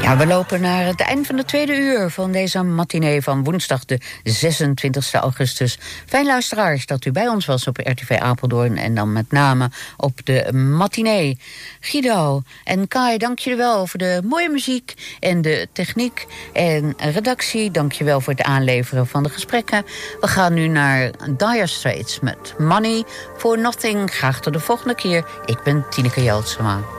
Ja, we lopen naar het eind van de tweede uur van deze matinee van woensdag de 26 augustus. Fijn luisteraars dat u bij ons was op RTV Apeldoorn en dan met name op de matinee. Guido en Kai, dank jullie wel voor de mooie muziek en de techniek. En redactie, dank je wel voor het aanleveren van de gesprekken. We gaan nu naar Dire Straits met Money for Nothing. Graag tot de volgende keer. Ik ben Tineke Jeltsema.